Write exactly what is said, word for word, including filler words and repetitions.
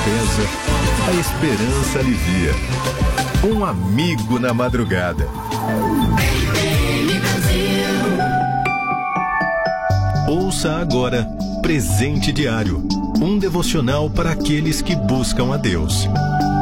pesa, a esperança alivia. Um amigo na madrugada. Ouça agora Presente Diário, um devocional para aqueles que buscam a Deus.